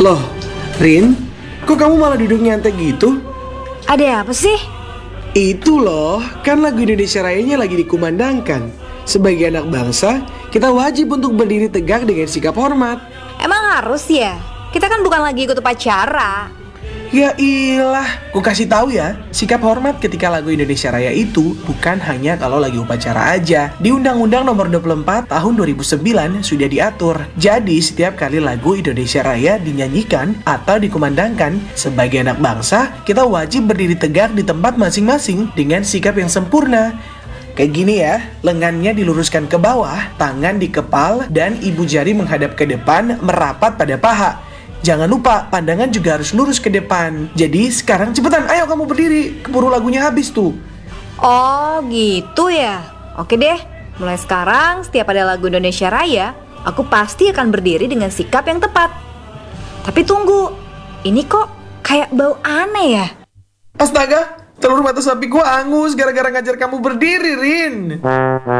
Loh, Rin, kok kamu malah duduk nyantai gitu? Ada apa sih? Itu loh, kan lagu Indonesia Rayanya lagi dikumandangkan. Sebagai anak bangsa, kita wajib untuk berdiri tegak dengan sikap hormat. Emang harus ya? Kita kan bukan lagi ikut upacara. Ya ilah, ku kasih tahu ya, sikap hormat ketika lagu Indonesia Raya itu bukan hanya kalau lagi upacara aja. Di Undang-Undang Nomor 24 Tahun 2009 sudah diatur. Jadi setiap kali lagu Indonesia Raya dinyanyikan atau dikumandangkan sebagai anak bangsa, kita wajib berdiri tegak di tempat masing-masing dengan sikap yang sempurna. Kayak gini ya, lengannya diluruskan ke bawah, tangan dikepal, dan ibu jari menghadap ke depan merapat pada paha. Jangan lupa, pandangan juga harus lurus ke depan. Jadi sekarang cepetan, ayo kamu berdiri. Keburu lagunya habis tuh. Oh gitu ya? Oke deh, mulai sekarang setiap ada lagu Indonesia Raya, aku pasti akan berdiri dengan sikap yang tepat. Tapi tunggu, ini kok kayak bau aneh ya? Astaga, telur mata sapi gua angus gara-gara ngajar kamu berdiri, Rin.